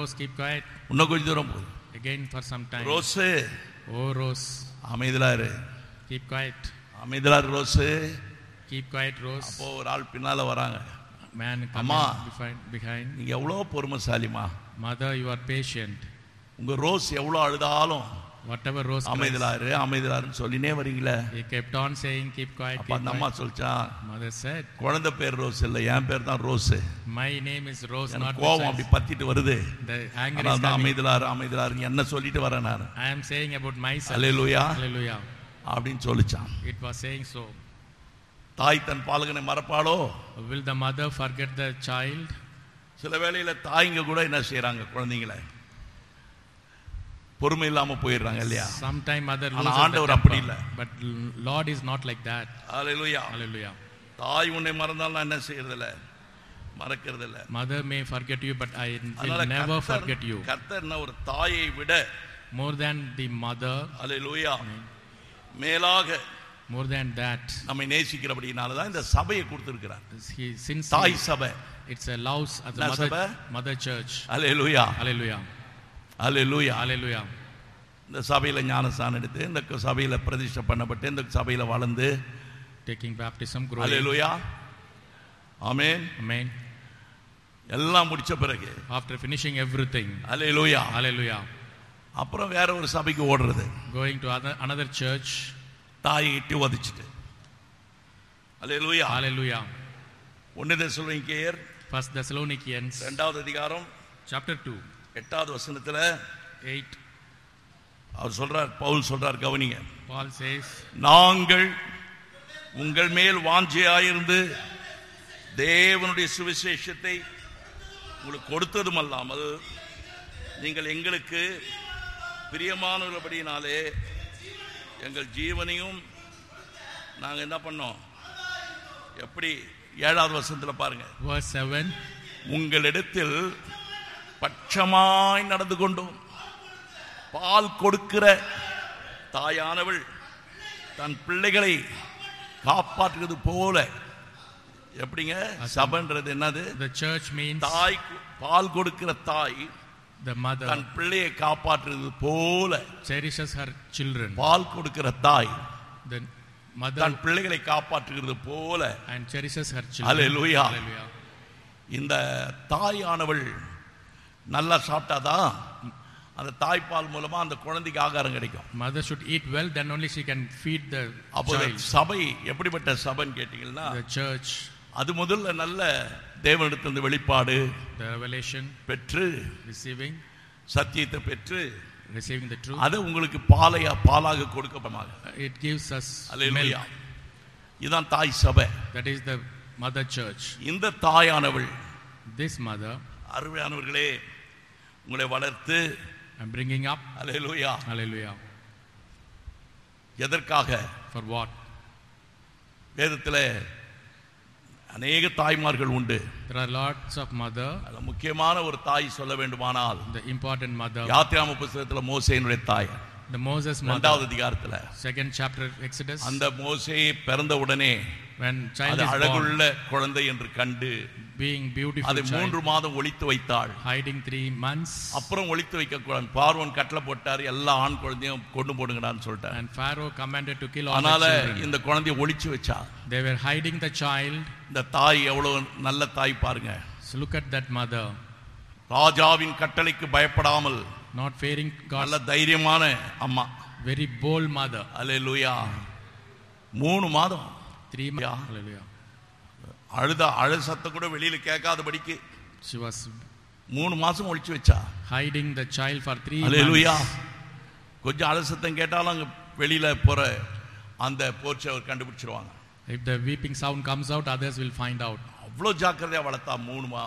rose, keep quiet. இன்னும் கொஞ்ச தூரம் போகுது. Again for some time. Rose, Oh rose, அமைதியா இரு. keep quiet. அமைதியா இரு ரோஸ். Keep quiet, rose. அப்போ ஒரு ஆள் பின்னால வராங்க. Man அம்மா, coming behind. நீங்க எவ்வளவு பொறுமைசாலிமா. Mother, you are patient. உங்க ரோஸ் எவ்வளவு அழுதாலும் Whatever rose அமைதியா இரு, அமைதியா இருன்னு சொல்லினே வரீங்களே. he kept on saying keep quiet, அப்ப keep அந்த அம்மா quiet. சொல்லிச்சா, Mother said, குழந்தை பேர் ரோஸ் இல்ல, என் பேர் தான் rose. my name is Rose, not எனக்கு கோபம் அப்படி which பத்திட்டு வருது. the anger is அதான் coming. அமைதியா இரு, அமைதியா இரு என்ன சொல்லிட்டு வரேன் நான். I am saying about myself. Hallelujah Hallelujah. அப்படின்னு சொல்லிச்சான். It was saying so. தாய் தன் பாலகனை மறப்பாளோ? Will the mother forget the child? சில வேளையில தாய்ங்க கூட என்ன செய்யறாங்க, குழந்தைங்களை பொறுமை இல்லாம போயிடுறாங்க இல்லையா? Sometime mother ஆனா loses the ஆண்டவர் அப்படி இல்ல. temper. But Lord is not like that. Hallelujah. Hallelujah. தாய் உன்னை மறந்தாலும் நான் என்ன செய்யறது இல்ல, மறக்கிறது இல்ல. Mother may forget you, but I will அதனால never forget you. கர்த்தர் என்ன ஒரு தாயை விட More than the mother, அல்லேலூயா மேலாக more than that, நம்மை நேசிக்கிறபடினால தான் இந்த சபையை கொடுத்திருக்கிறார். since தாய் சபை. it's a loves as a mother church. Hallelujah. Hallelujah. Hallelujah. Hallelujah. இந்த சபையில ஞானஸ்நானம் எடுத்து, இந்த சபையில பிரதிஷ்டை பண்ணப்பட்டு, இந்த சபையில வளர்ந்து, taking baptism, growing. அல்லேலூயா. ஆமென். Amen. எல்லாம் முடிச்ச பிறகு After finishing everything, அல்லேலூயா, hallelujah, அப்புறம் வேற ஒரு சபைக்கு ஓடுறது, going to another church, தாயை இட்டு உதைச்சிட்டு. அல்லேலூயா. hallelujah. 1 தெசலோனிக்கேயர் 1 Thessalonians 2வது அதிகாரம் chapter 2 8வது வசனத்துல 8, அவர் சொல்றார், பவுல் சொல்றார், கவனிங்க. Paul says, நாங்கள் உங்கள் மேல் வாஞ்சையாயிருந்து தேவனுடைய சுவிசேஷத்தை உங்களுக்கு கொடுத்ததும் அல்லாமல் நீங்கள் எங்களுக்கு பிரியமானபடியினாலே எங்கள் ஜீவனையும் நாங்கள் என்ன பண்ணோம், எப்படி 7வது வசனத்தில் பாருங்க, verse 7, உங்களிடத்தில் பட்சமாய் நடந்து கொண்டோம். பால் கொடுக்கிற தாயானவள் தன் பிள்ளைகளை காப்பாற்றுவது போல. எப்படிங்க சபைன்றது என்னது? the church means தாய், பால் கொடுக்கிற தாய் the mother தன் பிள்ளையை காப்பாற்றுவது போல. cherishes her children. பால் கொடுக்கிற தாய் The mother தன் பிள்ளைகளை காப்பாற்றுகிறது போல. and cherishes her children. Hallelujah. Hallelujah. இந்த தாயானவள் நல்லா சாப்பிட்டாதான் அந்த தாய்ப்பால் மூலமா அந்த குழந்தைக்கு ஆகாரம் கிடைக்கும். Mother should eat well, then only she can feed the அப்போ child. சபை எப்படிப்பட்ட சபைன்னு கேட்டீங்கன்னா, The church, அது முதல்ல நல்ல தேவனிடத்திலிருந்து வெளிப்பாடு the revelation, பெற்று, receiving சத்தியத்தை பெற்று, the truth, அது உங்களுக்கு பாலாக கொடுக்கப்படாது. it gives us hallelujah. milk. இதுதான் தாய் சபை. That is the mother church. இந்த தாயானவள், This mother, அருமையானவர்களே, உங்களை வளர்த்து, I'm bringing up, hallelujah, hallelujah, எதற்காக? for what? வேதத்திலே அநேக தாய்மார்கள் உண்டு. There are lots of mother. அதுல முக்கியமான ஒரு தாய் சொல்ல வேண்டுமானால், The important mother, யாத்திராம புத்தகத்துல மோசேயினுடைய தாய், the Moses mother, 2வது அதிகாரத்துல 2nd chapter Exodus, அந்த மோசே பிறந்த உடனே when child அது is born, அழகுள்ள குழந்தை என்று கண்டு being beautiful அதை child, 3 மாதம் ஒளித்து வைத்தாள். hiding 3 months, அப்புறம் ஒளித்து வைக்க கூடாது, பார்வோன் கட்டளை போட்டார், எல்லா ஆண் குழந்தையும் கொண்டு போடுங்கடான்னு சொல்லிட்டார். and Pharaoh commanded to kill all the அதனால children. இந்த குழந்தையை ஒளிச்சு வச்சா. They were hiding the child. இந்த தாய் எவ்வளவு நல்ல தாய் பாருங்க. So look at that mother, ராஜாவின் கட்டளைக்கு பயப்படாமல் not fearing நல்ல God, தைரியமான அம்மா. very bold mother. அல்லேலூயா. 3 மாதம் 3 months, Yeah. hallelujah, அழு சத்தம் கூட வெளியில கேட்காதபடிக்கு she was 3 மாசம் ஒளிச்சு வச்சா. hiding the child for 3 hallelujah. months. கொஞ்சம் அழு சத்தம் கேட்டாலும் அங்க வெளியில போற அந்த போர்ச்சை அவர் கண்டுபிடிச்சிருவாங்க. If the weeping sound comes out, others will find out. அவ்வளோ ஜாக்கிரதையா வளர்த்தா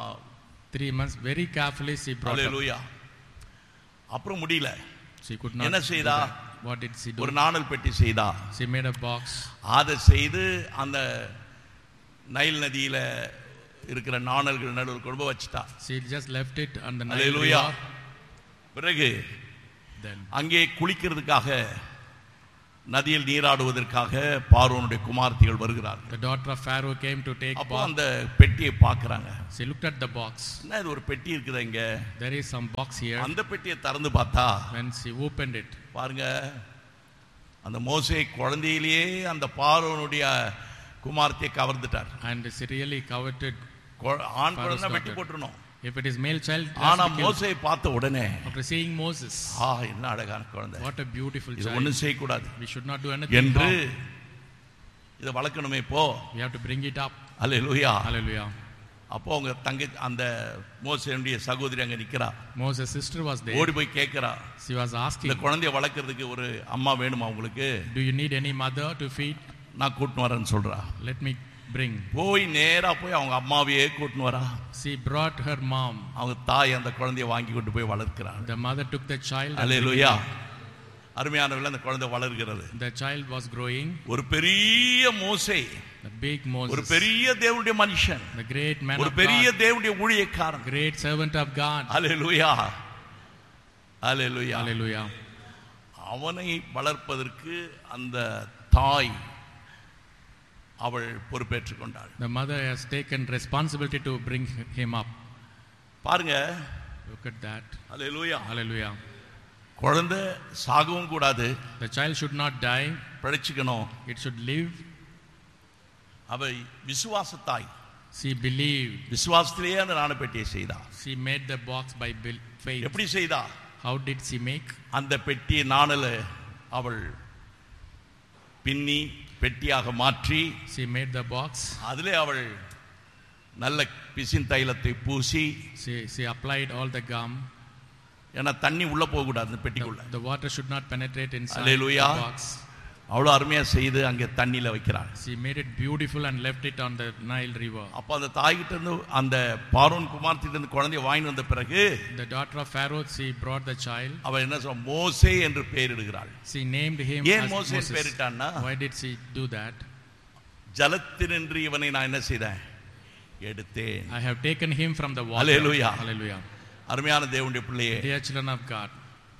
3 months, very carefully she brought up. அல்லேலூயா. அப்புறம் முடியல. She could not என்ன do செய்தா? that. What did she do? ஒரு நாணல் பெட்டி செய்தா. She made a box. அதை செய்து அந்த நைல் நதியில இருக்கிற நாணல்கள் நடுவில் கொண்டு போய் வச்சிட்டா. She just left it on the Nile hallelujah. river. பிறகு Then அங்கே குளிக்கிறதுக்காக நதியில் நீராடுவதற்காக பார்வோனுடைய குமார்த்திகள் வருகிறார்கள். The daughter of Pharaoh came to take அப்போ bath. அந்த பெட்டியை பார்க்கறாங்க. She looked at the box. என்ன இது ஒரு பெட்டி இருக்குதா இங்க? There is some box here. அந்த பெட்டியை திறந்து பார்த்தா When she opened it, பாருங்க, அந்த மோசே குழந்தையிலேயே அந்த பார்வோனுடைய குமார்த்தியை கவர்ந்துட்டார். and she really coveted. ஆண் குழந்தை வெட்டி போட்டுறணும். If it is male child, ஆனா மோசே பார்த்த உடனே after seeing Moses, என்ன அழகான குழந்தை, what a beautiful இது child, ஒண்ணும் செய்ய கூடாது, we should not do anything என்று wrong. இத வளர்க்கணுமே, போ, We have to bring it up. Hallelujah. Hallelujah. அப்போ அவங்க அந்த மோசேனுடைய சகோதரி அங்க நிக்கிறா. Moses' sister was there. ஓடி போய் கேட்கிறா, She was asking, இந்த குழந்தையை வளர்க்கறதுக்கு ஒரு அம்மா வேணுமா உங்களுக்கு? do you need any mother to feed? நான் கூட்டிட்டு வரேன்னு சொல்றா. Let me bring. போய் நேரா போய் அவங்க அம்மாவையே கூட்டிட்டு வரா. She brought her mom. அவங்க தாய் அந்த குழந்தையை வாங்கி கொண்டு போய் வளர்க்கிறாங்க. The mother took the child. அல்லேலூயா. அருமையானவர்களே, அந்த குழந்தை வளர்கிறது. The child was growing. ஒரு பெரிய மோசே, The big Moses, ஒரு பெரிய தேவனுடைய மனுஷன், the great man ஒரு of பெரிய God, தேவனுடைய ஊழியக்காரன், great servant of God. Hallelujah, hallelujah. Hallelujah. அவனை வளர்ப்பதற்கு அந்த தாய் அவள் பொறுப்பேற்றுக் கொண்டாள். The mother has taken responsibility to bring him up. பாருங்க, Look at that. Hallelujah. Hallelujah. குழந்தை சாகவும் கூடாது, The child should not die. பிழைச்சுக்கணும். It should live. அவ விசுவாசத்தாய், She believed. விசுவாசத்திலேயே அந்த நாணப்பெட்டியை செய்தா. She made the box by faith. எப்படி செய்தா? How did she make? அந்த பெட்டியை நாணல அவள் பின்னி பெட்டியாக மாற்றி, She made the box. அதிலே அவள் நல்ல பிசின் தைலத்தை பூசி, She applied all the gum. ஏன்னா தண்ணி உள்ள போக கூடாது அந்த பெட்டிக்குள்ள. The water should not penetrate inside Hallelujah. the box. அவ்வளவு அருமையா செய்து அங்கே தண்ணியில வைக்கிறாள். She made it beautiful and left it on the Nile river. அப்ப அந்த தாய்கிட்ட இருந்து அந்த பார்வோன் குமார்த்திட்ட இருந்து குழந்தையை வாங்கி வந்த பிறகு The daughter of Pharaoh, she brought the child. அவ என்ன சொல்ற, மோசே என்று பெயரிடுகிறாள். She named him ஏன் as மோசே Moses. பெயரிட்டான்னா, Why did she do that? ஜலத்தினின்று இவனை நான் என்ன செய்தேன், எடுத்தேன். I have taken him from the water. Hallelujah. Hallelujah. அருமையான தேவனுடைய பிள்ளையே, Dear children of God,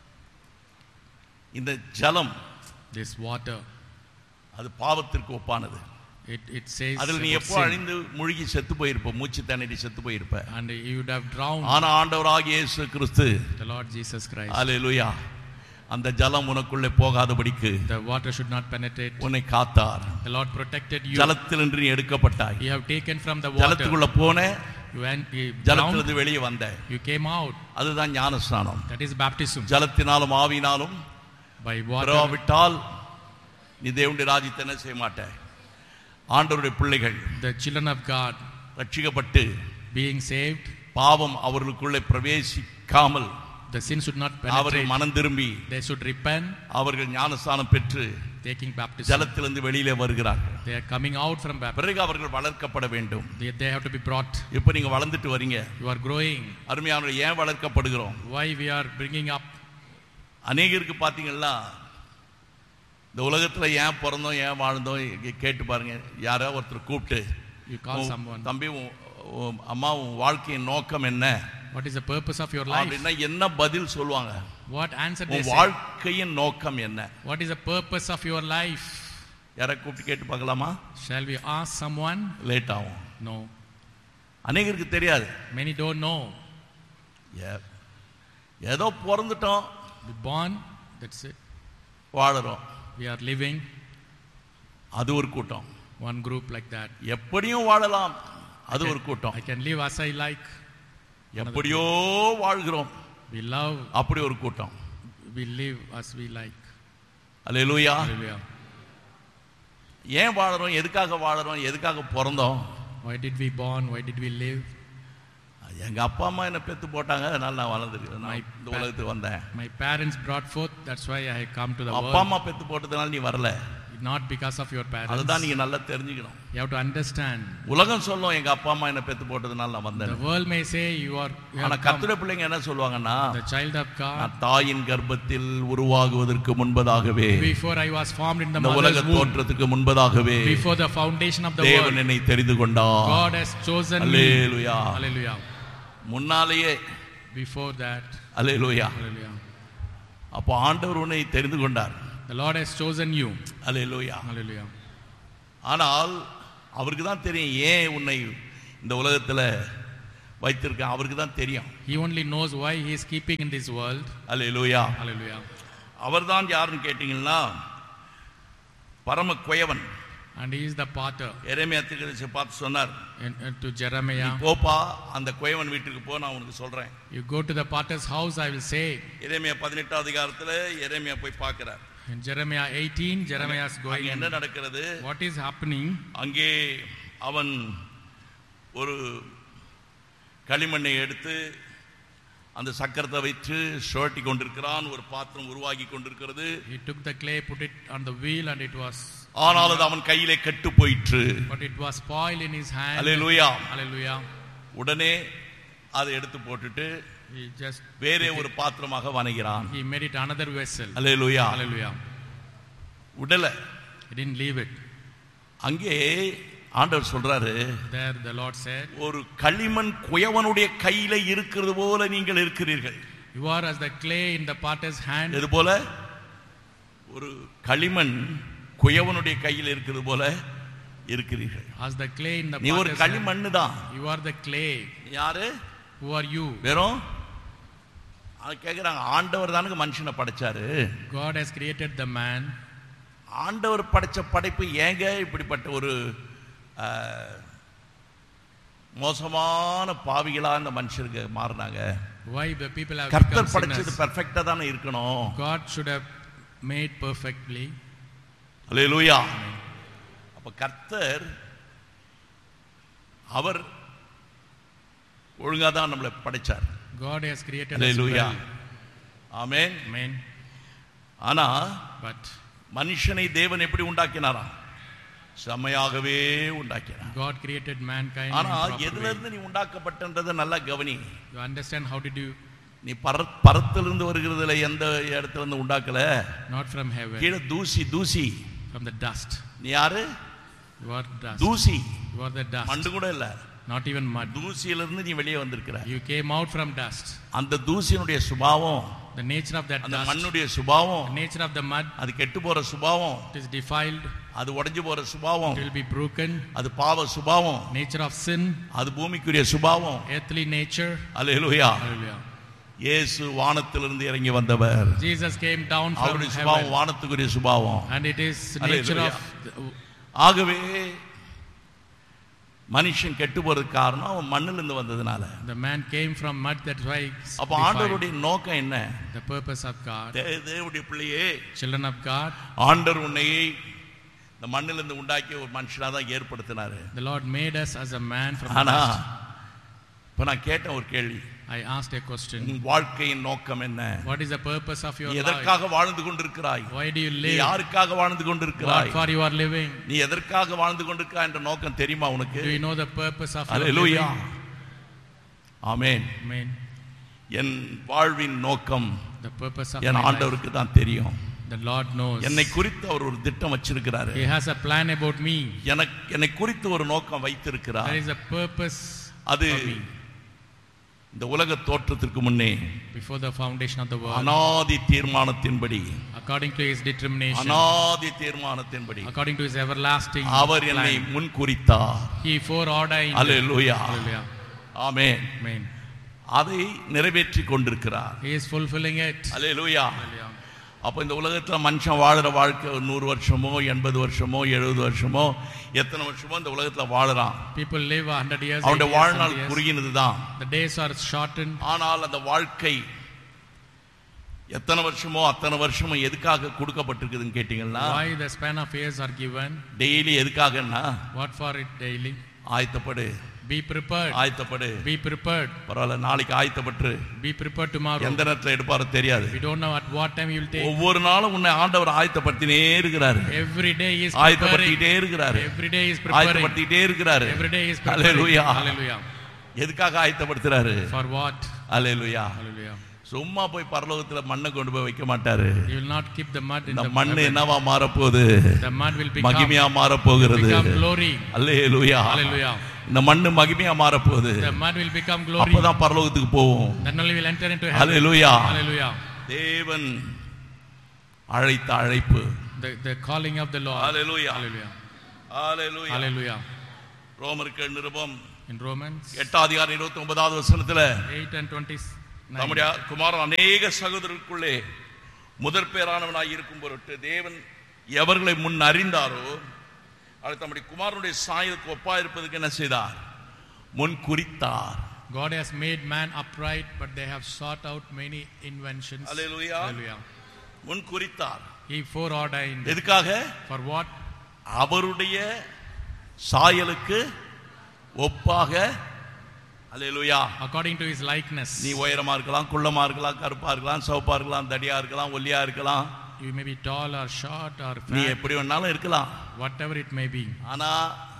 இந்த ஜலம், this water, அது பாவத்திற்கு ஒப்பானது. it says அதில் நீ about எப்போ sin. அழிந்து முழுகி செத்து போயிருப்ப, மூச்சு திணறி செத்து போயிருப்ப. And you would have drowned. ஆனா ஆண்டவராகிய இயேசு கிறிஸ்து, The Lord Jesus Christ. அல்லேலூயா, அந்த ஜலம் உனக்குள்ளே போகாதபடிக்கு The water should not penetrate. உன்னை காத்தார். The Lord protected you. ஜலத்திலிருந்து நீ எடுக்கப்பட்டாய். You have taken from the water. ஜலத்துக்குள்ள போன, You went, you drowned. ஜலத்திலிருந்து வெளியே வந்த, You came out. அதுதான் ஞானஸ்நானம். That is baptism. ஜலத்தினாலும் ஆவினாலும் By water. பிறவாவிட்டால் நீ தேவனுடைய ராஜ்யத்தை என்ன செய்ய மாட்ட. ஆண்டவருடைய பிள்ளைகள், The children of God, ரட்சிக்கப்பட்டு being saved, பாவம் அவர்களுக்குள்ளே பிரவேசிக்காமல் the sin should not அவர்கள் penetrate. மனம் திரும்பி They should repent, அவர்கள் ஞானஸ்நானம் பெற்று taking baptism. ஜலத்திலிருந்து வெளியிலே வருகிறார்கள். They are coming out from baptism. பிறகு அவர்கள் வளர்க்கப்பட வேண்டும். They have to be brought. இப்போ நீங்க வளர்ந்துட்டு வரீங்க. You are growing. அருமையான, ஏன் வளர்க்கப்படுகிறோம்? Why we are bringing up? அநேகருக்கு பார்த்தீங்கன்னா, இந்த உலகத்தில் ஏன் பிறந்தோம் ஏன் வாழ்ந்தோம் கேட்டு பாருங்க. யாரோ ஒருத்தர் கூப்பிட்டு, You call someone. தம்பி அம்மா உன் வாழ்க்கையின் நோக்கம் என்ன What is the purpose of your life? அப்படின்னா என்ன பதில் சொல்லுவாங்க? What answer they உன் say? வாழ்க்கையின் நோக்கம் என்ன? What is the purpose of your life? யாரை கூப்பிட்டு கேட்டு பார்க்கலாமா? Shall we ask someone? Late ஆகும். No. அநேகருக்கு தெரியாது. Many don't know. ஏதோ பிறந்துட்டோம், We born, that's it. வாழறோம். We are living. அது ஒரு கூட்டம். One group like that. எப்படியும் வாழலாம், அது ஒரு கூட்டம். I can live as I like. எப்படியோ வாழ்கிறோம், We love. அப்படி ஒரு கூட்டம். We live as we like. Hallelujah. Hallelujah. ஏன் வாழறோம், எதுக்காக வாழறோம், எதுக்காக பிறந்தோம்? Why did we born? Why did we live? எங்க அப்பா அம்மா என்ன பெத்து போட்டாங்க, அதனால நான் வளர்ந்துருக்கேன், நான் இந்த உலகத்துக்கு வந்தேன். My parents brought forth, that's why I come to the அப்பா world. அம்மா பெத்து போட்டதுனால நீ வரல. Not because of your parents. அதுதான் நீங்க நல்லா தெரிஞ்சுக்கணும். You have to understand. உலகம் சொல்லும் எங்க அப்பா அம்மா என்ன பெத்து போட்டதுனால நான் வந்தேன். The world may say you ஆனா have come. கர்த்தருடைய பிள்ளைங்க என்ன சொல்லுவாங்கன்னா, The child of God. நான் தாயின் கர்ப்பத்தில் உருவாகுவதற்கு முன்பதாகவே, Before I was formed in the இந்த mother's உலக womb. தோற்றத்துக்கு முன்பதாகவே, Before the foundation of the தேவன் world. என்னை தெரிந்து கொண்டார். God has chosen me. Hallelujah. Hallelujah. முன்னாலேயே. Before that. அல்லேலூயா. Hallelujah. அப்போ ஆண்டவர் உன்னை தெரிந்து கொண்டார். The Lord has chosen you. Hallelujah. Hallelujah. ஆனால் அவருக்கு தான் தெரியும் ஏன் உன்னை இந்த உலகத்துல வைத்திருக்க, அவருக்கு தான் தெரியும். He only knows why he is keeping in this world. Hallelujah. Hallelujah. அவர்தான் யாருன்னு கேட்டீங்கன்னா பரம குயவன். And he is the potter. எரேமியா தீர்க்கதரிசி பார்த்து சொன்னார், To Jeremiah, போப்பா அந்த குயவன் வீட்டுக்கு போ, நான் உனக்கு சொல்றேன். you go to the potter's house, I will say. எரேமியா 18 அதிகாரத்துல எரேமியா போய் பார்க்கிறார். In Jeremiah 18, Jeremiah is going. அங்க என்ன நடக்கிறது? What is happening? அங்கே அவன் ஒரு களிமண்ணை எடுத்து அந்த சக்கரத்தை வைத்து சுழட்டி கொண்டிருக்கிறான். ஒரு பாத்திரம் உருவாகி கொண்டிருக்கிறது. He took the clay, put it on the wheel, and it was. ஆனால் அது அவன் கையிலே கெட்டு போயிற்று. But it was spoiled in his hand. Hallelujah. Hallelujah. உடனே அதை எடுத்து போட்டுட்டு He just வேறே ஒரு பாத்திரமாக வணைகிறான். he made it another vessel. Hallelujah. Hallelujah. உடல He didn't leave it. அங்கே ஆண்டவர் சொல்றாரு, There the Lord said, ஒரு களிமண் குயவனுடைய கையில இருக்கிறது போல நீங்கள் இருக்கிறீர்கள். you are as the clay in the potter's hand. இது போல ஒரு களிமண் குயவனுடைய கையில் இருக்கிறது போல இருக்கிறீர்கள். As the clay in the நீ ஒரு potter's களிமண் தான். hand. You are the clay. யாரு? Who are you? வெறும் அது கேக்குறாங்க, ஆண்டவர் தானுங்க மனுஷனை படைச்சாரு. God has created the man. ஆண்டவர் படைச்ச படைப்பு ஏங்க இப்படிப்பட்ட ஒரு மோசமான பாவிகளா இந்த மனுஷருக்கு மாறினாங்க? Why the people have கர்த்தர் become படைச்சது sinners? பெர்ஃபெக்ட்டா தானே இருக்கணும். God should have made perfectly. அல்லேலூயா. அப்ப கர்த்தர் அவர் ஒழுங்கா தான் நம்மளை படைச்சார். God has created us hallelujah. well. Amen. Amen. ஆனா But மனுஷனை தேவன் எப்படி உண்டாக்கினாராம்? செம்மையாகவே உண்டாக்கினார். God created mankind in ஆனா a proper எதுல way. இருந்து நீ உண்டாக்கப்பட்டன்றத நல்லா கவனி. You understand how did you? நீ பரத்திலிருந்து வருகிறதுல எந்த இடத்துல இருந்து உண்டாக்கல. Not from heaven. கீழே தூசி தூசி. From the dust. நீ யாரு? You are dust. தூசி. You are the dust. மண்ணு கூட இல்ல. Not even mud. தூசியில இருந்து நீ வெளியே வந்திருக்கிற. You came out from dust. அந்த தூசியினுடைய சுபாவம், The nature of that அந்த dust. மண்ணுடைய சுபாவம், The nature of the mud. அது கெட்டு போற சுபாவம், It is defiled. அது உடைஞ்சு போற சுபாவம், It will be broken. அது பாவ சுபாவம், Nature of sin. அது பூமிக்குரிய சுபாவம். Earthly nature. அல்லேலூயா. Hallelujah. இயேசு வானத்திலிருந்து இறங்கி வந்தவர். Jesus came down from அவருடைய சுபாவம் heaven. வானத்துக்குரிய சுபாவம். And it is nature of. ஆகவே மனுஷன் கெட்டு போறதுக்கு காரணம் அவன் மண்ணில இருந்து வந்ததுனால. The man came from mud, that's why. அப்ப ஆண்டவருடைய நோக்கம் என்ன? The purpose of God. தேவனுடைய பிள்ளையே, Children of God. ஆண்டவர் உன்னை இந்த மண்ணில இருந்து உண்டாக்கி ஒரு மனுஷனா தான் ஏற்படுத்தினாரு. The Lord made us as a man from the ஆனா dust. இப்ப நான் கேட்ட ஒரு கேள்வி, I asked a question. உன் வாழ்க்கையின் நோக்கம் என்ன? What is the purpose of your life? எதற்காக வாழ்ந்து கொண்டிருக்கிறாய்? Why do you நீ live? யாருக்காக வாழ்ந்து What கொண்டிருக்கிறாய்? for you are living? நீ எதற்காக வாழ்ந்து கொண்டிருக்கிறாய் என்ற நோக்கம் தெரியுமா உனக்கு? Do you know the purpose of your hallelujah. living? Amen. Amen. என் வாழ்வின் நோக்கம் The purpose of N my life. ஆண்டவருக்கு தான் தெரியும். The Lord knows. என்னை குறித்து அவர் ஒரு திட்டம் வச்சிருக்கிறாரு. He has a plan about me. என்னை குறித்து ஒரு நோக்கம் வைத்திருக்கிறார். There is a purpose அது for me. இந்த உலக தோற்றத்திற்கு முன்னே Before the foundation of the world. அநாதி தீர்மானத்தின்படி, According to his determination. அநாதி தீர்மானத்தின்படி According to his everlasting அவர் என்னை plan. முன் குறித்தார். He foreordained. Hallelujah. Hallelujah. Amen. Amen. அதை நிறைவேற்றி கொண்டிருக்கிறார். He is fulfilling it. Hallelujah. Hallelujah. அப்ப இந்த உலகத்துல மனுஷன் வாழுற வாழ்க்கை 100 வருஷமோ 80 வருஷமோ 70 வருஷமோ எத்தனை வருஷமோ இந்த உலகத்துல வாழறான். People live 100 years. அவனுடைய 80 years, வாழ்நாள் 100 years. குறுகினதுதான். The days are shortened. ஆனால் அந்த வாழ்க்கை எத்தனை வருஷமோ அத்தனை வருஷமோ எதுக்காக கொடுக்கப்பட்டிருக்குதுன்னு கேட்டீங்கன்னா, Why the span of years are given? Daily எதுக்காகன்னா, What for it daily? ஆயத்தப்படு, Be prepared. ஆயத்தப்படு. Be prepared. பரவாயில்ல, நாளைக்கு ஆயத்தப்பட்டு. Be prepared tomorrow. எந்த நேரத்துல எடுப்பாரோ தெரியாது. We don't know at what time you will take. ஒவ்வொரு நாளும் உன்னை ஆண்டவர் ஆயத்தப்படுத்தினே இருக்கிறாரு. Every day he is preparing. ஆயத்தப்படுத்திட்டே இருக்கிறாரு. Every day he is preparing. ஆயத்தப்படுத்திட்டே இருக்கிறாரு. Every day he is preparing. Hallelujah. Hallelujah. எதுக்காக ஆயத்தப்படுத்துறாரு? For what? அல்லேலூயா. Hallelujah. சும்மா போய் பரலோகத்துல மண்ணை கொண்டு போய் வைக்க மாட்டாரு. He will not keep the mud in இந்த the மண்ணு heaven. என்னவா மாறப்போகுது? The mud will become மகிமையா மாறப்போகிறது. glory. அல்லேலூயா. Hallelujah. இந்த மண்ணு மகிமையா மாறப்போகுது. The mud will become glory. அப்பதான் பரலோகத்துக்கு போவோம். Then only will enter into heaven. Hallelujah. Hallelujah. தேவன் அழைத்த அழைப்பு. The calling of the Lord. Hallelujah. Hallelujah. Hallelujah. Hallelujah. ரோமருக்கு நிருபம் In Romans 8:29 வசனத்துல 8:29 நம்முடைய குமாரன் அநேக சகோதரருக்குள்ளே முதற் பேரானவனாய் இருக்கும் பொருட்டு தேவன் எவர்களை முன் அறிந்தாரோ அவர் தம்முடைய குமாரனுடைய சாயலுக்கு ஒப்பாயிருப்பதற்கு என்ன செய்தார்? முன் குறித்தார். God has made man upright, but they have sought out many inventions. Hallelujah. Hallelujah. முன் குறித்தார். He foreordained. எதுக்காக? For what? அவருடைய சாயலுக்கு ஒப்பாக. அல்லேலூயா. According to his likeness. நீ உயரமா இருக்கலாம், குள்ளமா இருக்கலாம், கருப்பா இருக்கலாம், சிவப்பா இருக்கலாம், தடியா இருக்கலாம், ஒல்லியா இருக்கலாம். You may be tall or short or நீ fat. எப்படி வேணாலும் இருக்கலாம். Whatever it may be. ஆனா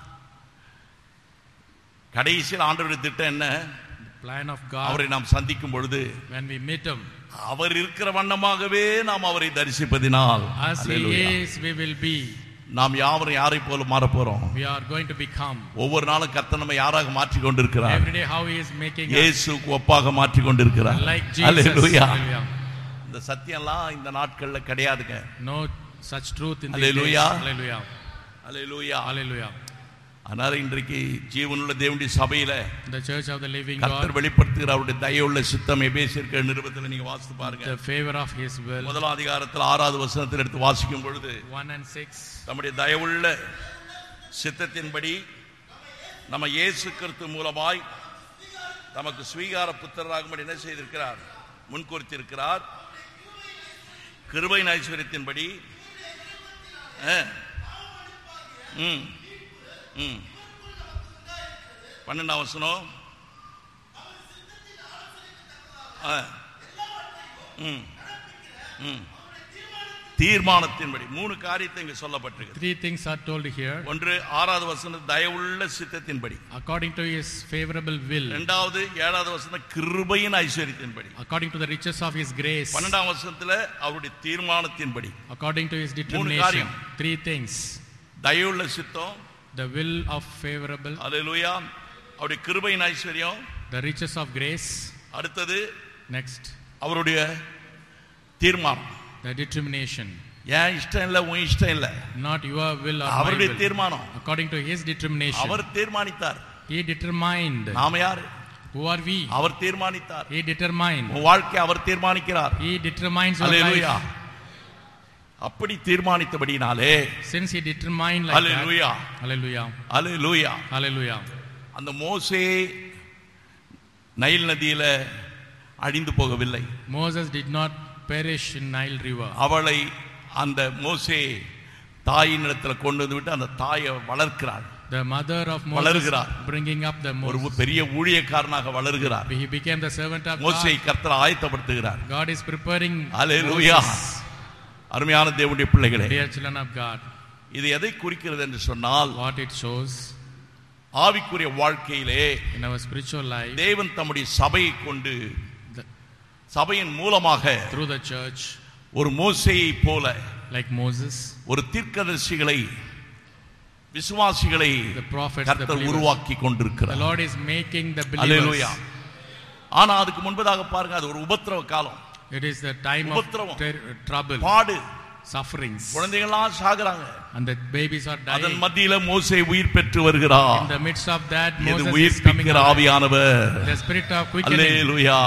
கடைசியில் ஆண்டவருடைய திட்டம் என்ன? The plan of God. அவரை நாம் சந்திக்கும் பொழுது When we meet him, அவர் இருக்கிற வண்ணமாகவே நாம் அவரை தரிசிப்பதினால் as he is, we will be. நாம் யாவரும் யாரை போல மாறப் போறோம்? We are going to become. ஒவ்வொரு நாளும் கர்த்தர் நம்மை யாராக மாற்றிக் கொண்டிருக்கிறார்? Every day how he is making us இயேசுவுக்கு ஒப்பாக மாற்றிக் கொண்டிருக்கிறார். like Jesus. அல்லேலூயா. Hallelujah. இந்த சத்தியம்லாம் இந்த நாட்கள்ல கிடையாதுங்க. No such truth in these days. Hallelujah. Hallelujah. Hallelujah. Hallelujah. ஆனால் இன்றைக்கு ஜீவனுள்ள தேவனுடைய சபையில The church of the living கர்த்தர் God, வெளிப்படுத்துகிற அவருடைய தயவுள்ள சித்தம் எபேசியர் நிருபத்தில் நீங்க வாசித்து பாருங்க. the favor of his will. முதலாம் அதிகாரத்தில் 6வது வசனத்தில் எடுத்து வாசிக்கும் பொழுது 1 and 6. நம்முடைய தயவுள்ள சித்தத்தின்படி நம்ம இயேசு கிறிஸ்து மூலமாய் நமக்கு ஸ்வீகார புத்திரராகும்படி என்ன செய்திருக்கிறார்? முன்குறித்திருக்கிறார். கிருபையின் ஐஸ்வரியத்தின்படி 12ஆம் வசனம் தீர்மானத்தின்படி 3 காரியத்தை இங்கு சொல்லப்பட்டிருக்கு. 3 things are told here. ஒன்று 6வது வசனம் தயவுள்ள சித்தத்தின்படி, According to his favorable will. இரண்டாவது 7வது வசனம் கிருபையின் ஐஸ்வரியத்தின்படி, According to the riches of his grace. 12ஆம் வசனத்துல அவருடைய தீர்மானத்தின்படி. According to his 3 determination. காரியம். 3 things. தயவுள்ள சித்தம், The will of favorable. அல்லேலூயா, அவருடைய கிருபையின் ஐஸ்வரியம், The riches of grace. அடுத்தது Next, அவருடைய தீர்மானம். the determination. ஏன் இஷ்டம் இல்ல, உன் இஷ்டம் இல்ல, Not your will or my அவருடைய will. தீர்மானம். According to his determination. Our தீர்மானித்தார். He determined. நாம யாரு? Who are we? Our தீர்மானித்தார். He determined. உன் வாழ்க்கை அவர் தீர்மானிக்கிறார். He determines your hallelujah. life. அப்படி தீர்மானித்தபடினாலே, Since he determined like hallelujah, that. Hallelujah. Hallelujah, Hallelujah. அந்த மோசே Nile நதியில அழிந்து போகவில்லை. Moses did not perish in Nile river. அவளை அந்த மோசே தாயின் இடத்துல கொண்டு வந்து விட்டு அந்த தாயை வளர்க்கிறார். The mother of Moses வளர்கிறார். bringing up the ஒரு Moses. பெரிய ஊழியக்காரனாக வளர்கிறார். He became the servant of மோசே God. கர்த்தர் ஆயத்தப்படுத்துகிறார். God is preparing hallelujah. Moses. அருமையான தேவனுடைய பிள்ளைகளே, Dear children of God, இது எதை குறிக்கிறது என்று சொன்னால், what it shows ஆவிக்குரிய வாழ்க்கையிலே in our spiritual life, தேவன் தம்முடைய சபையை கொண்டு the, சபையின் மூலமாக through the church, ஒரு மோசேயை போல like Moses, ஒரு தீர்க்கதரிசிகளை, விசுவாசிகளை the prophets, the கர்த்தர் believers. உருவாக்கி The கொண்டிருக்கிறார். Lord is making the believers. அல்லேலூயா. ஆனா அதுக்கு முன்பதாக பாருங்க, அது ஒரு உபத்திரவ காலம். It is the time of உபத்திரவம், trouble, பாடு, sufferings, குழந்தைகள்லாம் சாகுறாங்க. and the babies are அதன் dying. மத்தியில மோசே உயிர் பெற்று வருகிறார். In the midst of that, இது Moses is coming உயிர்ப்பிக்கிற alive. ஆவியானவர். The spirit of quickening. அல்லேலூயா.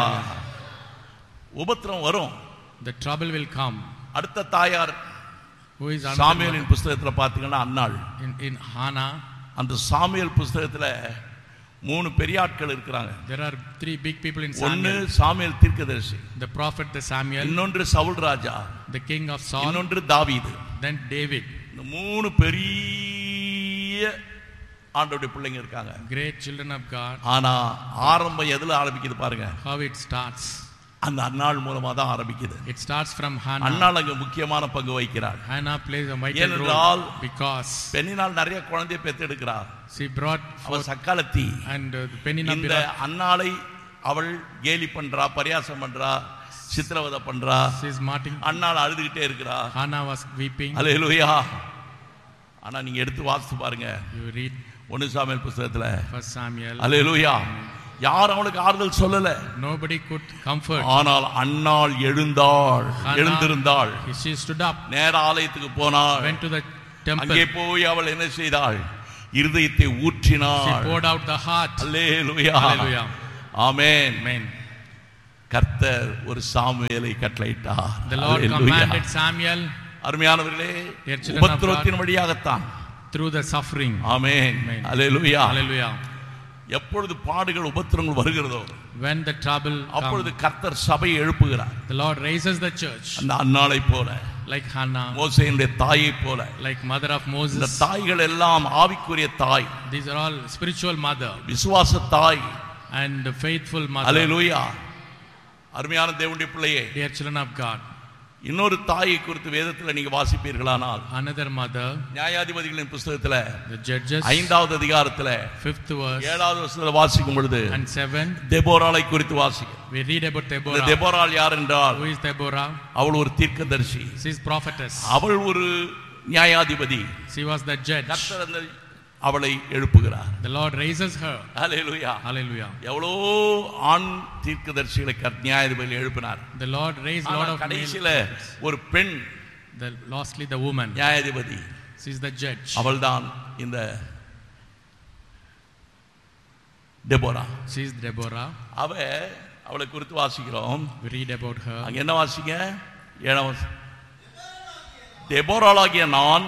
உபத்திரவம் வரும். The trouble will come. அடுத்த தாயார் Who is சாமுவேலின் புஸ்தகத்துல பாத்தீங்கன்னா அன்னாள். in Hannah? அந்த சாமுவேல் புஸ்தகத்துல 3 பெரிய ஆட்கள் இருக்கிறாங்க. There are 3 big people in ஒன்னு Samuel. சாமுவேல் தீர்க்கதரிசி, The prophet, the Samuel, இன்னொன்று சவுல் ராஜா, the king of Saul, இன்னொன்று தாவீது. then David. இந்த 3 பெரிய ஆண்டவருடைய பிள்ளைங்க இருக்காங்க. Great children of God. ஆனா ஆரம்பம் எதுல ஆரம்பிக்குது பாருங்க? How it starts? அந்த அன்னாள் மூலமா தான் ஆரம்பிக்குது. It starts from Hannah. அன்னாள் அங்க முக்கியமான பங்கு வகிக்கிறாள். Hannah plays a vital ஏனென்றால் role because பெண்ணினால் நிறைய குழந்தையை பெற்றெடுக்கிறார். she brought அவள் forth, சக்காலத்தி. and Penina இந்த அன்னாளை அவள் கேலி பண்றா, பரியாசம் பண்றா, சித்திரவதை பண்றா. she is martyring. அன்னாள் அழுதுகிட்டே இருக்கிறா. Hannah was weeping. அல்லேலூயா. ஆனா நீங்க எடுத்து வாசித்து பாருங்க, You read 1 சாமுவேல் புத்தகத்துல. 1 Samuel. அல்லேலூயா. யார் அவளுக்கு ஆறுதல் சொல்லல. Nobody could comfort. ஆனால் அன்னாள் எழுந்திருந்தாள். She stood up. நேர ஆலயத்துக்கு போனாள். Went to the temple. அங்கே போய் அவள் என்ன செய்தாள்? இருதயத்தை ஊற்றினாள். She poured out the heart. Hallelujah. Hallelujah. Amen. Amen. கர்த்தர் ஒரு சாமுவேலை கட்டளையிட்டார். The Lord commanded Samuel. அருமையானவர்களே, உபத்திரவத்தின் வழியாகத்தான். Through the suffering. Amen. Hallelujah. Hallelujah. எப்பொழுது பாடுகள் உபத்திரங்கள் வருகிறதோ, when the trouble அப்பொழுது கர்த்தர் சபையை எழுப்புகிறார். The Lord raises the church. அந்த அன்னாளை போல, like Hannah, மோசேயுடைய தாயை போல, like mother of Moses. இந்த தாய்கள் எல்லாம் ஆவிக்குரிய தாய். These are all spiritual mother. விசுவாச தாய் and faithful mother. அல்லேலூயா. அருமையான தேவனுடைய பிள்ளையே, dear children of God, இன்னொரு தாயை குறித்து வேதத்தில் நீங்க வாசிப்பீர்களானால், another mother, நியாயாதிபதிகளின் புத்தகத்துல the Judges 5வது அதிகாரத்துல 5th verse 7வது வசனத்துல வாசிக்கும் பொழுது and 7th தெபோராளை குறித்து வாசிக்கிறோம். we read about Deborah. இந்த தெபோராள் யார் என்றால், who is Deborah? அவள் ஒரு தீர்க்கதரிசி. She is prophetess. அவள் ஒரு நியாயாதிபதி. She was the judge. கர்த்தர் அந்த அவளை எழுப்புகிறார். The Lord raises her. Hallelujah. Hallelujah. எவ்வளோ ஆண் தீர்க்கதரிசிகளை நியாயாதிபதி எழுப்பினார். The Lord raised a lot of கடைசில ஒரு பெண், lastly the woman, நியாயாதிபதி. she is the judge. அவள்தான் இந்த டெபோரா. she is Deborah. அவளை குறித்து வாசிக்கிறோம். we read about her. அங்க என்ன வாசிங்க? 7வது வசனம். டெபோராளாகிய நான்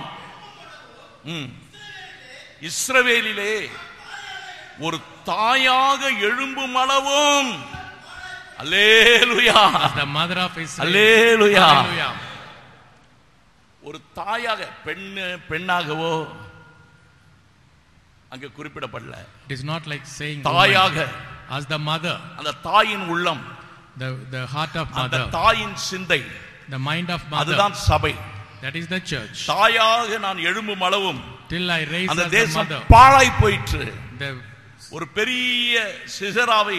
இஸ்ரவேலிலே ஒரு தாயாக எழும்பும் அளவும், அல்லேலூயா, the mother of Israel, hallelujah, hallelujah, ஒரு தாயாக, பெண்ணாகவோ அங்கே குறிப்பிடப்படல. it is not like saying தாயாக, as the mother, அந்த தாயின் உள்ளம், the heart of அந்த mother, தாயின் சிந்தை, the mind of mother, அதுதான் சபை. that is the church. தாயாக நான் எழும்பும் அளவும் till I raise அந்த as the தேசம் mother, பாழாய் போயிற்று. ஒரு பெரிய சிசராவை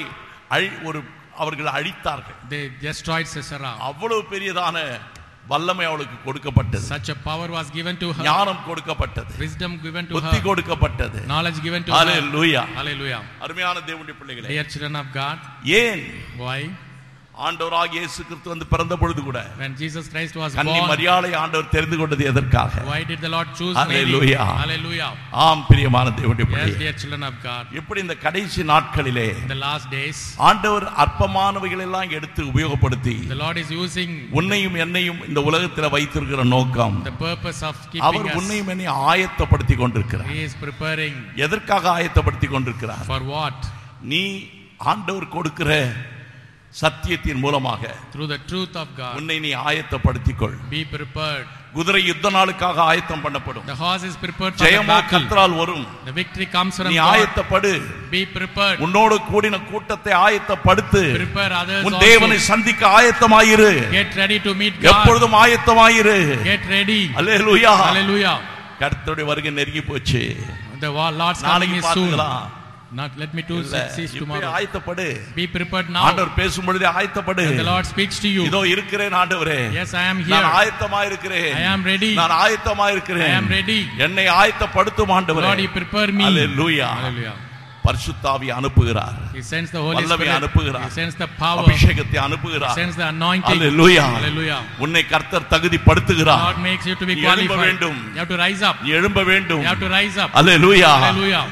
அவர்கள் அழித்தார்கள். they destroyed Sisera. அவ்வளவு பெரியதான வல்லமை அவளுக்கு கொடுக்கப்பட்டது. such a power was given to her. ஞானம் கொடுக்கப்பட்டது. wisdom given to her. புத்தி கொடுக்கப்பட்டது. knowledge given to Hallelujah. her. Hallelujah. அருமையான தேவனுடைய பிள்ளைகளே, dear children of God, ஏன் why ஆண்டவராகிய இயேசு கிறிஸ்து வந்து பிறந்த பொழுது கூட when Jesus Christ was கன்னி born, மரியாளை ஆண்டவர் தெரிந்து கொண்டது எதற்காக? why did the Lord choose Hallelujah. Mary? Hallelujah. ஆம் பிரியமான தேவனுடைய yes பிள்ளைகளே, dear children of God, இப்படி இந்த கடைசி நாட்களிலே in the last days ஆண்டவர் அற்பமானவைகள் எல்லாம் எடுத்து உபயோகப்படுத்தி the Lord is using உன்னையும் என்னையும் இந்த உலகத்தில் வைத்திருக்கிற நோக்கம், the purpose of keeping our us. உன்னையும் என்னையும் ஆயத்தப்படுத்தி கொண்டிருக்கிறார். He is preparing. எதற்காக ஆயத்தப்படுத்தி கொண்டிருக்கிறார்? for what? நீ ஆண்டவர் கொடுக்கிற சத்தியத்தின் மூலமாக through the truth of God, உன்னை நீ ஆயத்தப்படுத்திக்கொள். be prepared. குதிரை யுத்த நாளுக்காக ஆயத்தம் பண்ணப்படும். the horse is prepared for the ஜெயமோ battle. கர்த்தரால் வரும். the victory comes from நீ God. ஆயத்தப்படு. be prepared. உன்னோடு கூடின கூட்டத்தை ஆயத்தப்படுத்து. prepare others உன் also. தேவனை சந்திக்க ஆயத்தமாயிரு. get ready to meet God. எப்பொழுதும் ஆயத்தமாயிரு. get ready. அல்லேலூயா. hallelujah. கர்த்தருடைய வருகை நெருங்கி போச்சு. the Lord's coming is soon. not let me to cease tomorrow. ஆயத்தப்படு. be prepared now. ஆண்டவர் பேசும் பொழுதே ஆயத்தப்படு. the Lord speaks to you. இதோ இருக்கிறேன் ஆண்டவரே. yes I am here. நான் ஆயத்தமாய் இருக்கிறேன். I am ready. நான் ஆயத்தமாய் இருக்கிறேன். I am ready. என்னை ஆயத்தப்படுத்தும் ஆண்டவரே. Lord, you prepare me. Hallelujah. Hallelujah. பரிசுத்தாவி அனுப்புகிறார். He sends the Holy வல்லமை Spirit. அனுப்புகிறார். He sends the power. அபிஷேகத்தை அனுப்புகிறார். He sends the anointing. Hallelujah. Hallelujah. உன்னை கர்த்தர் தகுதிப்படுத்துகிறார். God makes you to be நீ எழும்ப qualified. வேண்டும். You have to rise up. நீ எழும்ப வேண்டும். You have to rise up. Hallelujah. Hallelujah.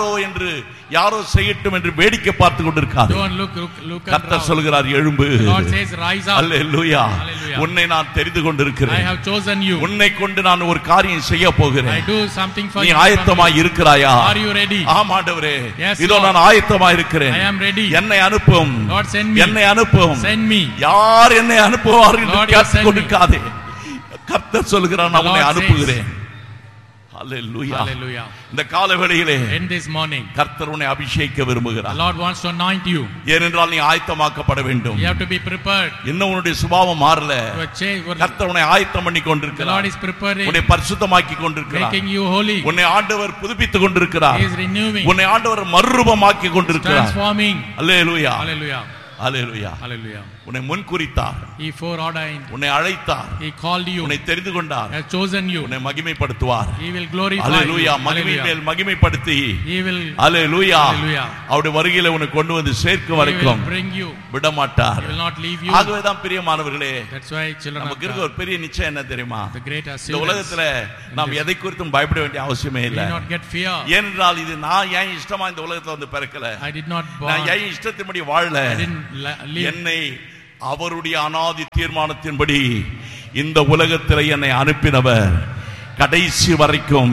யாரோ செய்யட்டும் என்று வேடிக்கை பார்த்து கொண்டிருக்காது. Don't look கர்த்தர் சொல்கிறார் எழும்பு. God says rise up. Hallelujah. Hallelujah. உன்னை நான் தெரிந்து கொண்டிருக்கிறேன். I have chosen you. உன்னை கொண்டு நான் ஒரு காரியம் செய்ய போகிறேன். I do something for நீ you. ஆயத்தமாய் இருக்கிறாயா? Are you ready? ஆம் ஆண்டவரே. Yes, இதோ Lord. நான் ஆயத்தமாய் இருக்கிறேன். I am ready. என்னை அனுப்பும். Lord send me. என்னை அனுப்பும். Send me. யார் என்னை அனுப்புவார் என்று Lord, கேட்டு send me. கொடுக்காதே. கர்த்தர் சொல்கிறார் நான் உன்னை அனுப்புகிறேன். Hallelujah. Hallelujah. இந்த காலவேளையிலே in this morning கர்த்தர் உன்னை அபிஷேகிக்க விரும்புகிறார். the Lord wants to anoint you. ஏனென்றால் நீ ஆயத்தமாக்கப்பட வேண்டும். You have to be prepared. இன்னும் உன்னுடைய சுபாவம் மாறல. கர்த்தர் உன்னை ஆயத்தம் பண்ணி the கொண்டிருக்கிறார். Lord is preparing. உன்னை பரிசுத்தமாக்கி கொண்டிருக்கிறார். making you holy. உன்னை ஆண்டவர் புதுப்பித்துக் கொண்டிருக்கிறார். He is renewing. உன்னை ஆண்டவர் மறுரூபமாக்கி கொண்டிருக்கிறார். transforming. அல்லேலூயா. Hallelujah. Hallelujah. Hallelujah. உன்னை முன்குறித்தார். He foreordained. உன்னை அழைத்தார். He called you. உன்னை தெரிந்து கொண்டார். Has chosen you. உன்னை மகிமைப்படுத்துவார். He will glorify you. ஹalleluya. மகிமை மேல் மகிமைப்படுத்தி He will ஹalleluya. Hallelujah. அவருடைய வருகையிலே உன்னை கொண்டு வந்து சேர்க்கும் வரைக்கும் bring you. விட மாட்டார். He will not leave you. ஆகவே தான் பிரியமானவர்களே, That's why children நமக்கு of இருக்க God, ஒரு பெரிய நிச்சயம் என்ன தெரியுமா? the great இந்த assurance. உலகத்துல நாம் எதை குறித்தும் பயப்பட வேண்டிய அவசியமே We இல்லை. do not get fear. ஏனென்றால் இது நான் ஏன் இஷ்டமா இந்த உலகத்துல வந்து பிறக்கல. I did not born. நான் ஏன் இஷ்டத்தின்படி வாழல. I didn't live. என்னை அவருடைய அநாதி தீர்மானத்தின்படி இந்த உலகத்தில் என்னை அனுப்பினவர் கடைசி வரைக்கும்.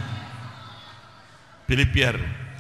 பிலிப்பியர்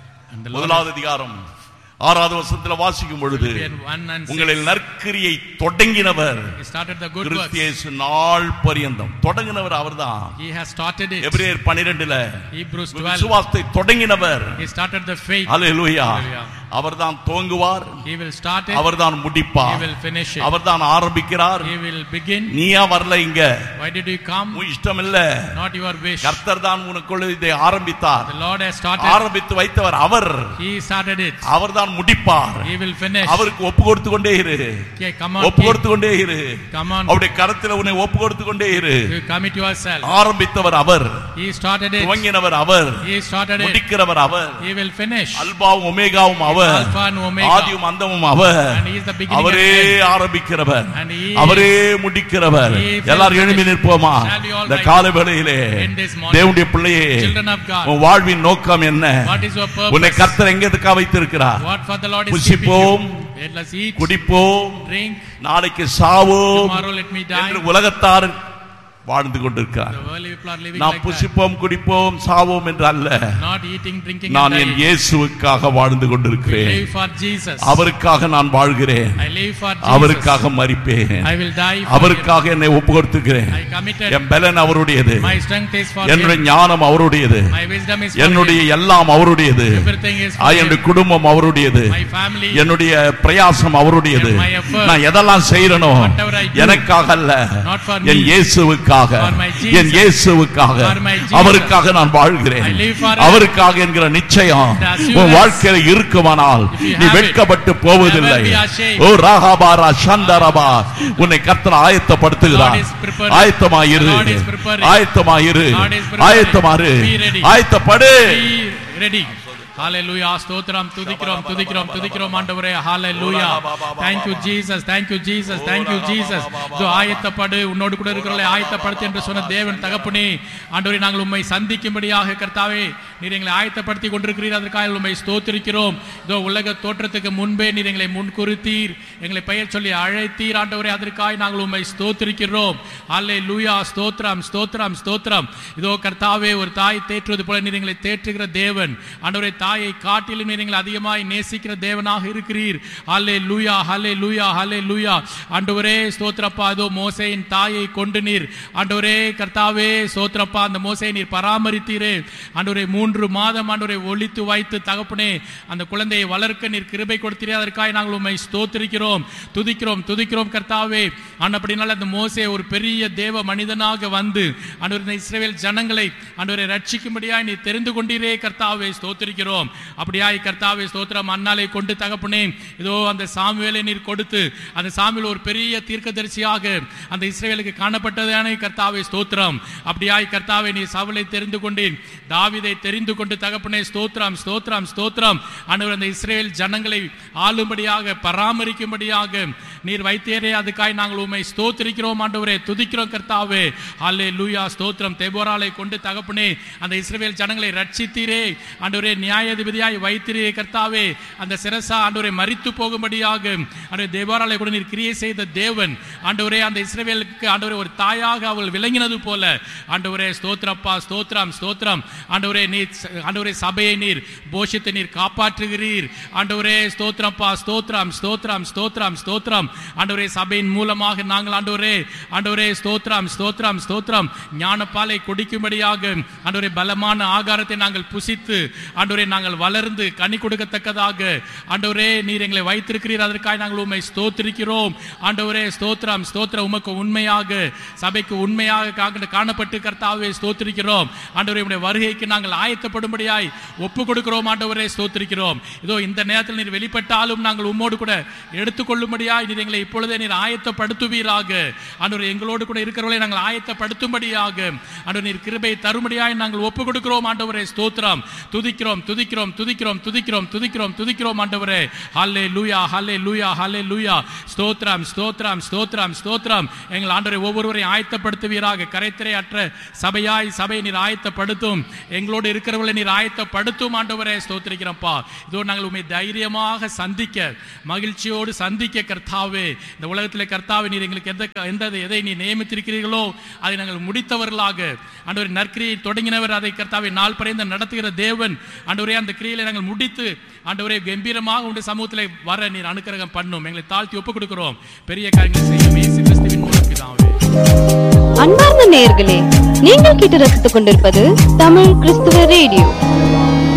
1 அதிகாரம் 6வது வசனத்தில் வாசிக்கும் பொழுது, உங்களில் நற்கிரியை தொடங்கினவர் கிறிஸ்து இயேசு நாள் பரியந்தம். தொடங்கினவர் அவர்தான். He has started it. எபிரேயர் 12ல Hebrews 12. விசுவாசத்தை தொடங்கினவர். He started the faith. ஹalleluya. அவர்தான் துவங்குவார். He will start it. அவர்தான் முடிப்பார். He will finish it. அவர்தான் ஆரம்பிக்கிறார். He will begin. நீயா வரல இங்க. Why did you come? உன் இஷ்டம் இல்ல. Not your wish. கர்த்தர் தான் உனக்குள்ள இதை ஆரம்பித்தார். The Lord has started. ஆரம்பித்து வைத்தவர் அவர். He started it. அவர்தான் முடிப்பார். He will finish. அவருக்கு ஒப்பு கொடுத்து கொண்டே இரு. Okay, come on. ஒப்பு கொடுத்து கொண்டே இரு. Come on. அவருடைய கரத்தில் உன்னை ஒப்பு கொடுத்து கொண்டே இரு. You commit yourself. ஆரம்பித்தவர் our. He started it. துவங்கினவர் our. He started it. முடிக்கிறவர் our. He will finish. அல்பாவும் ஒமேகாவும் our. Alpha and Omega. ஆதியும் அந்தமும் அவர். And he is the beginning அவரே and end. ஆரம்பிக்கிறவர். And he அவரே முடிக்கிறவர். எல்லாரும் எழும்பி நிற்போமா? இந்த காலை வேளையிலே தேவனுடைய பிள்ளையே, உன் வாழ்வின் நோக்கம் என்ன? What is your purpose? உன்னை கர்த்தர் எங்கேதுக்காக வைத்திருக்கிறார்? What for the Lord is புசிப்போம், Let us eat, குடிப்போம், drink, நாளைக்கு சாவோம் tomorrow let me die. என்று உலகத்தார் வாழ்ந்து கொண்டிருக்கிறார். The world people are living நாம் like புசிப்போம், குடிப்போம், சாவோம் என்று அல்ல. that. Not eating, drinking நான் and என் dying. இயேசுவுக்காக வாழ்ந்து I கொண்டிருக்கிறேன். live for Jesus. அவருக்காக நான் வாழ்கிறேன். I live for Jesus. அவருக்காக மரிப்பேன். I will die for அவருக்காக என்னை ஒப்பு கொடுத்துக்கிறேன். him. I committed. என் பலன் அவருடையது. My strength is for என்னுடைய him. ஞானம் அவருடையது. My wisdom is for என்னுடைய him. எல்லாம் அவருடையது. Everything is for என்னுடைய him. குடும்பம் அவருடையது. My family. என்னுடைய பிரயாசம் அவருடையது. My effort. நான் எதெல்லாம் செய்யறனோ Whatever I do. எனக்காக அல்ல, Not for me. என் இயேசுவுக்காக, For my Jesus. என் இயேசுவுக்காக, For my Jesus. அவருக்காக நான் வாழ்கிறேன். I live for him. அவருக்காக என்கிற நிச்சயம் The assurance. உன் வாழ்க்கையில இருக்குமானால் If you நீ have வெட்கப்பட்டு போவதில்லை. never be ashamed. ஓ ராகாபாரா சந்தரபா, உன்னை கர்த்தர் ஆயத்தப்படுத்துகிறார். God is preparing. ஆயத்தமாயிரு, God is preparing. ஆயத்தமாயிரு, God is preparing. ஆயத்தமாரு, Be ready. ஆயத்தப்படு. Be ready. Hallelujah. ஸ்தோத்திரம், துதிக்கிறோம், துதிக்கிறோம், துதிக்கிறோம் ஆண்டவரே. Hallelujah. Thank you Jesus. Thank you Jesus. Thank you Jesus. இதோ ஆயத்தப்படு, உன்னோடு கூட இருக்கிறவர்களை ஆயத்தப்படுத்து என்று சொன்ன தேவன் தகப்பனே, ஆண்டவரே நாங்கள் உம்மை சந்திக்கும்படியாக கர்த்தாவே நீர் எங்களை ஆயத்தப்படுத்தி கொண்டிருக்கிறீர். அதற்காக உம்மை ஸ்தோத்திரிக்கிறோம். இதோ உலக தோற்றத்துக்கு முன்பே நீர் எங்களை முன்குறித்தீர், எங்களை பெயர் சொல்லி அழைத்தீர் ஆண்டவரே. அதற்காக நாங்கள் உம்மை ஸ்தோத்திரிக்கிறோம். ஹல்லேலூயா. ஸ்தோத்திரம், ஸ்தோத்திரம், ஸ்தோத்திரம். இதோ கர்த்தாவே, ஒரு தாய் தேற்றுவது போல நீர் எங்களை தேற்றுகிற தேவன் ஆண்டவரே. தாயை காட்டிலும் நீங்கள் அதிகமாய் நேசிக்கிற தேவனாக இருக்கிறீர். ஹல்லேலூயா, ஹல்லேலூயா, ஹல்லேலூயா. ஆண்டவரே ஸ்தோத்திரப்பா. அதோ மோசேயின் தாயை கொண்டு நீர் ஆண்டவரே கர்த்தாவே ஸ்தோத்திரப்பா, அந்த மோசேயை நீர் பராமரித்தீரே ஆண்டவரே. 3 மாதம் ஆண்டவரை ஒளித்து வைத்து தகப்பனே அந்த குழந்தையை வளர்க்க நீர் கிருபை கொடுத்தீரே. அதற்காக நாங்கள் உம்மை ஸ்தோத்திரிக்கிறோம், துதிக்கிறோம், துதிக்கிறோம் கர்த்தாவே. அப்படினால அந்த மோசே ஒரு பெரிய தேவ மனிதனாக வந்து ஆண்டவரே இந்த இஸ்ரவேல் ஜனங்களை ஆண்டவரை ரட்சிக்கும்படியாய் நீர் தெரிந்து கொண்டீரே கர்த்தாவே. ஸ்தோத்திரிக்கிறோம். அப்படியாய் கர்த்தாவே ஸ்தோத்திரம். அன்னாலை கொண்டு தகப்பனே இதோ அந்த சாமுவேலை நீர் கொடுத்து அந்த சாமுவேல் ஒரு பெரிய தீர்க்கதரிசியாக அந்த இஸ்ரவேலுக்கு காணப்பட்டதானே கர்த்தாவே ஸ்தோத்திரம். அப்படியாய் கர்த்தாவே நீர் சவுலை தெரிந்து கொண்டீர், தாவீதை தெரிந்து கொண்டு தகப்பனே ஸ்தோத்திரம், ஸ்தோத்திரம், ஸ்தோத்திரம். ஆண்டவர் அந்த இஸ்ரவேல் ஜனங்களை ஆளும்படியாக பராமரிக்கும்படியாக நீர் வைத்தீரே. அதுக்காய் நாங்கள் உம்மை ஸ்தோத்திரிக்கிறோம் ஆண்டவரே, துதிக்கிறோம் கர்த்தாவே. ஹல்லேலூயா. ஸ்தோத்திரம். தெபோராளை கொண்டு தகப்பனே அந்த இஸ்ரவேல் ஜனங்களை ரட்சித்தீரே ஆண்டவரே. நியாயாதிபதியாய் வைத்திரே கர்த்தாவே. அந்த சிரசா ஆண்டவரை மரித்து போகும்படியாக ஆண்டவரே தெபோராளை கூட நீர் கிரியை செய்த தேவன் ஆண்டவரே. அந்த இஸ்ரவேலுக்கு ஆண்டவரே ஒரு தாயாக அவள் விளங்கினது போல ஆண்டவரே ஸ்தோத்திரப்பா, ஸ்தோத்திரம், ஸ்தோத்திரம். ஆண்டவரே நீர் ஆண்டவரே சபையை நீர் போஷித்து நீர் காப்பாற்றுகிறீர் ஆண்டவரே. ஸ்தோத்திரப்பா, ஸ்தோத்திரம், ஸ்தோத்திரம், ஸ்தோத்திரம், ஸ்தோத்திரம். ஆண்டவரே சபையின் மூலமாக நாங்கள் ஆண்டவரே ஆண்டவரே ஸ்தோத்திரம், ஸ்தோத்திரம், ஸ்தோத்திரம். ஞானப்பாலை குடிக்கும்படியாக ஆண்டவரே பலமான ஆகாரத்தை நாங்கள் புசித்து ஆண்டவரே நாங்கள் வளர்ந்து கனி கொடுக்கத்தக்கதாக ஆண்டவரே நீர் எங்களை வைத்திருக்கிறீர். அதற்காக நாங்கள் உம்மை ஸ்தோத்திரிக்கிறோம் ஆண்டவரே. ஸ்தோத்திரம், ஸ்தோத்திரம். உமக்கு உண்மையாக சபைக்கு உண்மையாக காணப்பட்டு கர்த்தாவே ஸ்தோத்திரிக்கிறோம் ஆண்டவரே. உம்முடைய வருகைக்கு நாங்கள் ஆயத்தப்படும்படியாய் ஒப்பு கொடுக்கிறோம் ஆண்டவரே. ஸ்தோத்திரிக்கிறோம். இதோ இந்த நேரத்தில் நீர் வெளிப்பட்டாலும் நாங்கள் உம்மோடு கூட எடுத்துக்கொள்ளும்படியாய் நீர் எங்களை இப்பொழுதே நீர் ஆயத்தப்படுத்துவீராக. ஆண்டவரே, எங்களோடு கூட இருக்கிறவர்களை நாங்கள் ஆயத்தப்படுத்தும்படியாக ஆண்டவரே நீர் கிருபை தரும்படியாய் நாங்கள் ஒப்பு கொடுக்கிறோம். ஆண்டவரே ஸ்தோத்திரம். துதிக்கிறோம் துதிக்கிறோம் துதிக்கிறோம் துதிக்கிறோம் துதிக்கிறோம் துதிக்கிறோம் ஆண்டவரே. ஹல்லேலூயா ஹல்லேலூயா ஹல்லேலூயா. ஸ்தோத்திரம் ஸ்தோத்திரம் ஸ்தோத்திரம் ஸ்தோத்திரம். எங்கள் ஆண்டவரே ஒவ்வொருவரையும் ஆயத்தப்படுத்துவீராக. கரைத்திரை அற்ற சபையாய் சபையை நீர் ஆயத்தப்படுத்தும். எங்களோடு இருக்கிறவர்களை நீர் ஆயத்தப்படுத்தும் ஆண்டவரே. ஸ்தோத்திரிக்கிறோம்ப்பா. இதோ நாங்கள் உம்மை தைரியமாக சந்திக்க, மகிழ்ச்சியோடு சந்திக்க கர்த்தாவே, இந்த உலகத்திலே கர்த்தாவே நீர் எங்களுக்கு எதை நீ நியமித்திருக்கிறீர்களோ அதை நாங்கள் முடித்தவர்களாக ஆண்டவரே, நற்கிரியை தொடங்கினவர், அதை கர்த்தாவே நாள் பறைந்து நடத்துகிற தேவன் ஆண்டவரே, அந்த கிரியில நாங்கள் முடித்து ஆண்டவரே கம்பீரமாக உங்களுடைய சமூகத்திலே வர நீர் அனுக்கிரகம் பண்ணும். எங்களை தாழ்த்தி ஒப்புக் கொடுக்கிறோம். பெரிய காரியங்களை செய்யும் இயேசு கிறிஸ்துவின் மூலம் பிதாவே. அன்பார்ந்த நேயர்களே, நீங்கள் கேட்டு ரசித்துக் கொண்டிருப்பது தமிழ் கிறிஸ்துவ ரேடியோ.